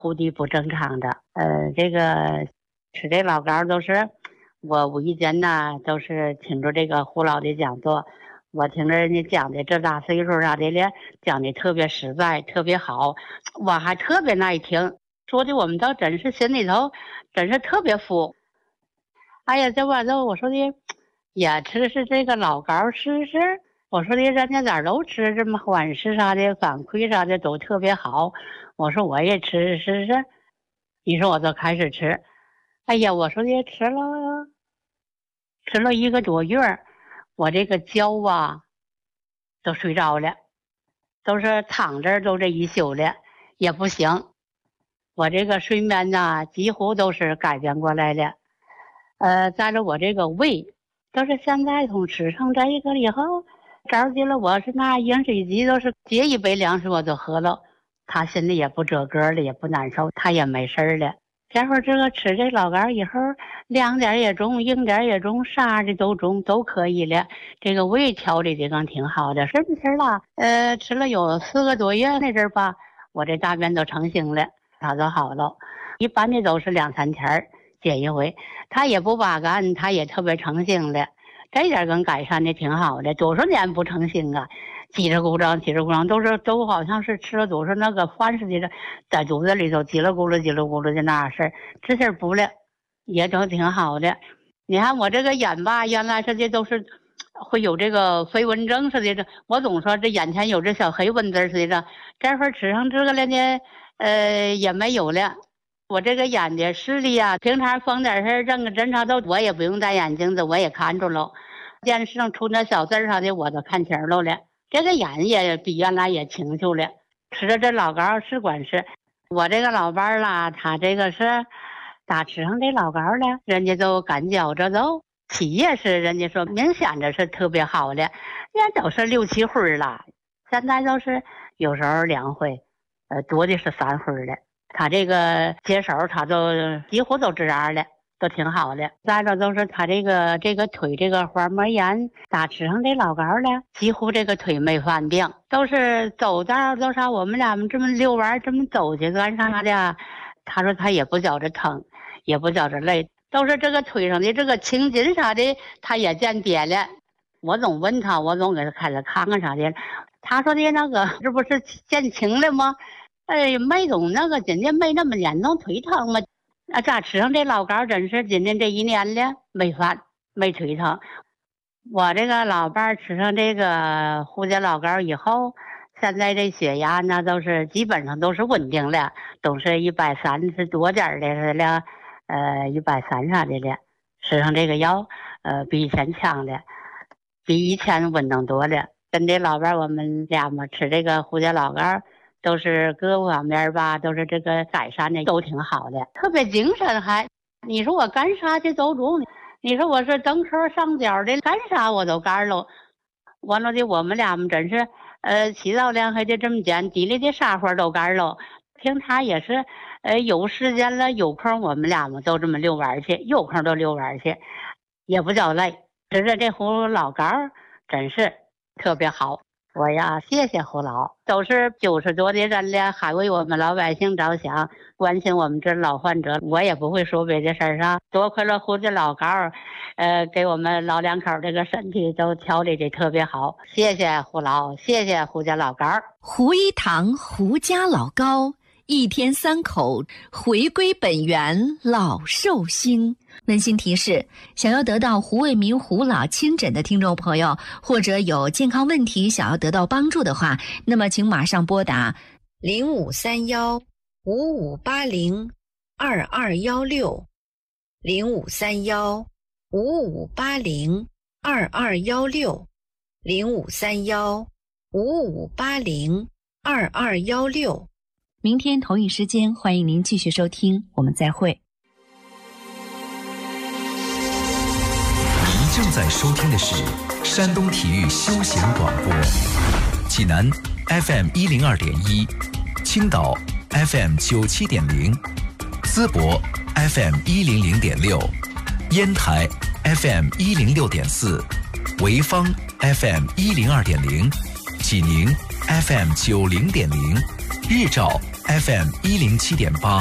呼吸不正常的。这个吃这老膏都是我无意间呢，都是听着这个胡老的讲座，我听着人家讲的这大岁数啥的咧，讲的特别实在，特别好，我还特别爱听，说的我们倒真是心里头真是特别服。哎呀，这完之后我说的也吃是这个老膏试试，我说的人家咋都吃，这么缓释啥的反馈啥的都特别好，我说我也吃试试，你说我就开始吃。哎呀，我说的吃了1个多月，我这个觉啊都睡着了，都是躺着都这一宿了也不行，我这个睡眠呢几乎都是改变过来了。再了我这个胃都是现在从吃上这个以后，着急了我是那饮水机都是接一杯凉水我就喝了，他心里也不折个了，也不难受，他也没事了。这会儿这个吃这老膏以后，凉点也中，硬点也中，啥的都中，都可以了。这个胃调理的更挺好的，是不是啦？吃了有4个多月那阵儿吧，我这大便都成型了，它就好了。一般的都是2、3天解一回，它也不拔干，它也特别成型了。这点更改善的挺好的，多少年不成型啊？叽里咕噜都好像是吃了多少那个饭似的，在肚子里头叽里咕噜的那事儿，这事儿不了，也都挺好的。你看我这个眼吧，原来这些都是会有这个飞蚊症似的，我总说这眼前有这小黑蚊子似的，这会儿吃上这个了呢，也没有了。我这个眼的视力啊，平常逢点事正个侦查到，我也不用戴眼镜子，我也看着了。电视上出那小字啥的，我都看清了了。这个眼也比原来也清楚了。吃着这老膏是管是，我这个老伴儿啦，他这个是打吃上这老膏了，人家都感觉着都起夜是人家说明显的是特别好的，人都是6、7回了，现在都是有时候2回，多的是3回了。他这个接手他都几乎都这样了，都挺好的。再着都是他这个腿这个滑膜炎，打吃上这老膏了，几乎这个腿没犯病，都是走道都啥，我们俩这么遛弯这么走去干啥的，他说他也不觉着疼，也不觉着累，都是这个腿上的这个青筋啥的他也见瘪了。我总问他，我总给他开了看看啥的，他说的那个这不是见青了吗？没总那个今天没那么严重腿疼嘛，咋吃上这老膏真是今天这1年了没犯没腿疼。我这个老伴儿吃上这个胡椒老膏以后，现在这血压呢都是基本上都是稳定了，都是130多点的是了，130啥的了。吃上这个药比以前强了，比以前稳当多了。跟这老伴儿我们俩嘛吃这个胡椒老膏都是各方面吧，都是这个改善的都挺好的，特别精神还。你说我干啥去都中，你说我是蹬车上脚的，干啥我都干了。完了的我们俩真是起早亮黑的这么间，地里的啥活都干了。平常也是有时间了有空我们俩嘛都这么遛弯去，有空都遛弯去，也不叫累。吃着这胡老膏真是特别好。我呀，谢谢胡老，都是90多的人了，还为我们老百姓着想，关心我们这老患者。我也不会说别的事儿上，多亏了胡家老膏，给我们老两口这个身体都调理的特别好。谢谢胡老，谢谢胡家老膏。 胡一堂胡家老膏，1天3口，回归本源，老寿星。温馨提示：想要得到胡卫民胡老亲诊的听众朋友，或者有健康问题想要得到帮助的话，那么请马上拨打0531-5580-2216 0531-5580-2216 0531-5580-2216。明天同一时间，欢迎您继续收听，我们再会。 正在收听的是山东体育休闲广播，济南 FM 102.1，青岛 FM 97.0，淄博 FM 100.6，烟台 FM 106.4，潍坊 FM 102.0，济宁 FM 90.0，日照 FM 107.8。